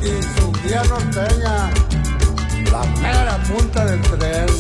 y su guía norteña, la mera punta del tren.